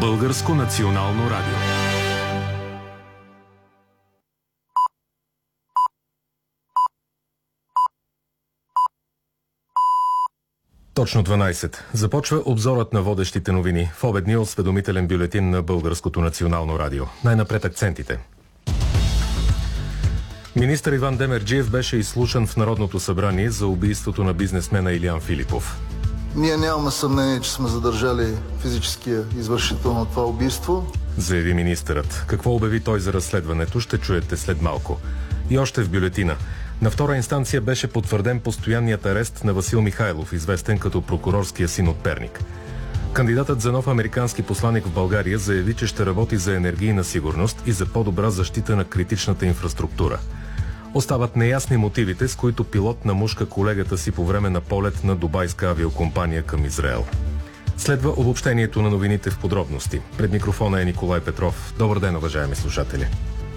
Българско национално радио. Точно 12. Започва обзорът на водещите новини в обедния осведомителен бюлетин на Българското национално радио. Най-напред акцентите. Министър Иван Демерджиев беше изслушан в Народното събрание за убийството на бизнесмена Илиян Филипов. Ние нямаме съмнение, че сме задържали физическия извършител на това убийство, заяви министърът. Какво обяви той за разследването, ще чуете след малко. И още в бюлетина. На втора инстанция беше потвърден постоянният арест на Васил Михайлов, известен като прокурорския син от Перник. Кандидатът за нов американски посланик в България заяви, че ще работи за енергийна сигурност и за по-добра защита на критичната инфраструктура. Остават неясни мотивите, с които пилот намушка колегата си по време на полет на дубайска авиокомпания към Израел. Следва обобщението на новините в подробности. Пред микрофона е Николай Петров. Добър ден, уважаеми слушатели.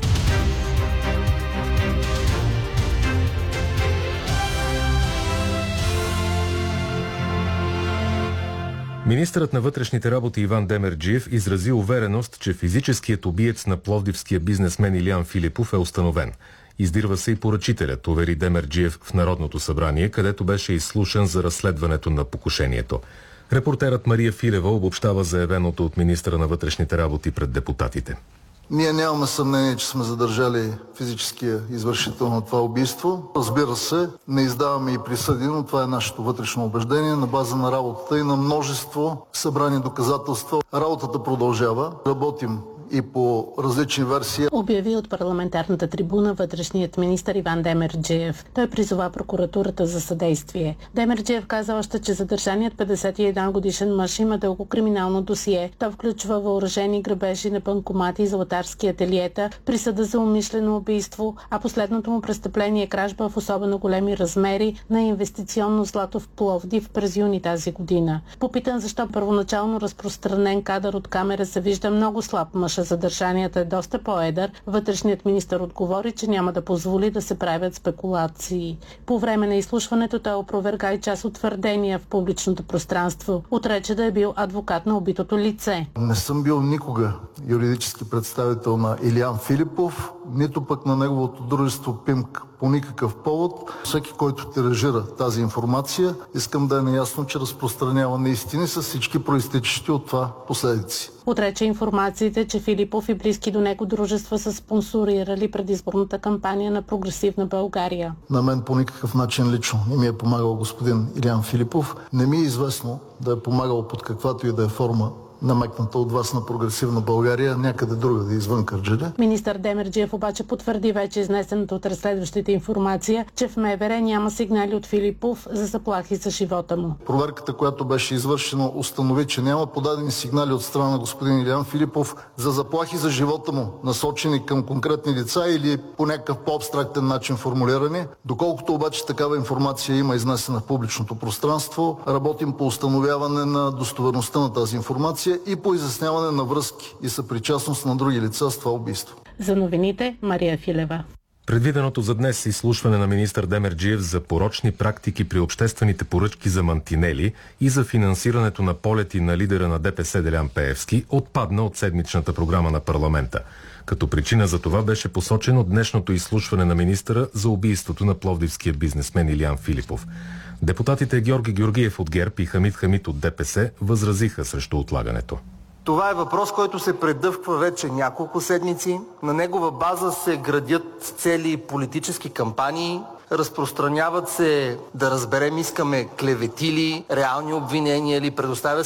Министърът на вътрешните работи Иван Демерджиев изрази увереност, че физическият убиец на пловдивския бизнесмен Илиян Филипов е установен. Издирва се и поръчителят, увери Демерджиев в Народното събрание, където беше изслушан за разследването на покушението. Репортерът Мария Филева обобщава заявеното от министъра на вътрешните работи пред депутатите. Ние нямаме съмнение, че сме задържали физическия извършител на това убийство. Разбира се, не издаваме и присъди, но това е нашето вътрешно убеждение на база на работата и на множество събрани доказателства. Работата продължава. Работим и по различни версии. Обяви от парламентарната трибуна вътрешният министър Иван Демерджиев. Той призова прокуратурата за съдействие. Демерджиев каза още, че задържаният 51 годишен мъж има дълго криминално досие. То включва въоръжени грабежи на банкомати и златарски ателиета, присъда за умишлено убийство, а последното му престъпление е кражба в особено големи размери на инвестиционно злато в Пловдив през юни тази година. Попитан защо първоначално разпространен кадър от камера се вижда много слаб мъж, задържанията е доста по-едър, вътрешният министър отговори, че няма да позволи да се правят спекулации. По време на изслушването той опроверга и част от твърдения в публичното пространство. Отрече да е бил адвокат на убитото лице. Не съм бил никога юридически представител на Илиян Филипов, нито пък на неговото дружество ПИМК по никакъв повод. Всеки, който тиражира тази информация, искам да е наясно, че разпространява неистини с всички проистичащи от това последици. Отрече информациите, че Филипов и близки до него дружества са спонсорирали предизборната кампания на Прогресивна България. На мен по никакъв начин лично не ми е помагал господин Илиян Филипов. Не ми е известно да е помагал под каквато и да е форма, намекната от вас на Прогресивна България, някъде другаде извън Кърджали. Министър Демерджиев обаче потвърди вече изнесената от разследващите информация, че в МВР няма сигнали от Филипов за заплахи за живота му. Проверката, която беше извършена, установи, че няма подадени сигнали от страна на господин Илиян Филипов за заплахи за живота му, насочени към конкретни лица или по някакъв по-абстрактен начин формулирани. Доколкото обаче такава информация има изнесена в публичното пространство, работим по установяване на достоверността на тази информация и по изясняване на връзки и съпричастност на други лица с това убийство. За новините Мария Филева. Предвиденото за днес изслушване на министър Демерджиев за порочни практики при обществените поръчки за мантинели и за финансирането на полети на лидера на ДПС Делян Пеевски отпадна от седмичната програма на парламента. Като причина за това беше посочено днешното изслушване на министъра за убийството на пловдивския бизнесмен Илиян Филипов. Депутатите Георги Георгиев от ГЕРБ и Хамид Хамид от ДПС възразиха срещу отлагането. Това е въпрос, който се предъвква вече няколко седмици. На негова база се градят цели политически кампании, разпространяват се, да разберем, искаме клевети ли, реални обвинения ли, предоставя